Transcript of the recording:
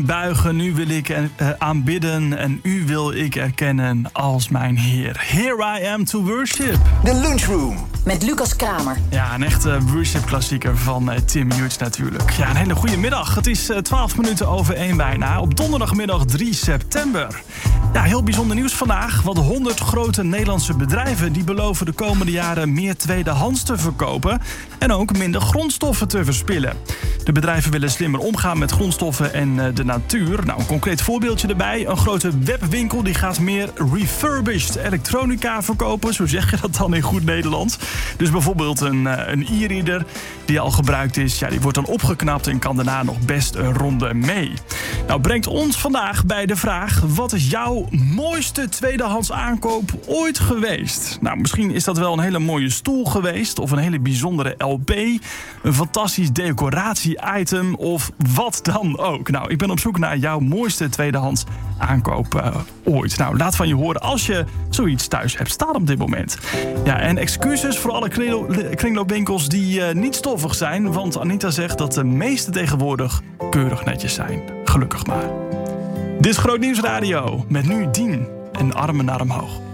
buigen, nu wil ik aanbidden en u wil ik erkennen als mijn Heer. Here I am to worship. De Lunchroom. Met Lucas Kramer. Ja, een echte worship-klassieker van Tim Hughes natuurlijk. Ja, een hele goede middag. Het is 12 minuten over 1 bijna. Op donderdagmiddag 3 september. Ja, heel bijzonder nieuws vandaag. Want 100 grote Nederlandse bedrijven die beloven de komende jaren meer tweedehands te verkopen. En ook minder grondstoffen te verspillen. De bedrijven willen slimmer omgaan met grondstoffen en de natuur. Nou, een concreet voorbeeldje erbij. Een grote webwinkel die gaat meer refurbished elektronica verkopen. Zo zeg je dat dan in goed Nederlands. Dus bijvoorbeeld een e-reader die al gebruikt is. Ja, die wordt dan opgeknapt en kan daarna nog best een ronde mee. Nou, brengt ons vandaag bij de vraag: wat is jouw mooiste tweedehands aankoop ooit geweest? Nou, misschien is dat wel een hele mooie stoel geweest. Of een hele bijzondere LP. Een fantastisch decoratie-item. Of wat dan ook. Nou, ik ben op zoek naar jouw mooiste tweedehands aankoop ooit. Nou, laat van je horen als je zoiets thuis hebt staan op dit moment. Ja, en excuses voor alle kringloopwinkels die niet stoffig zijn. Want Anita zegt dat de meeste tegenwoordig keurig netjes zijn. Gelukkig maar. Dit is Groot Nieuws Radio. Met nu Dien en Armen naar omhoog.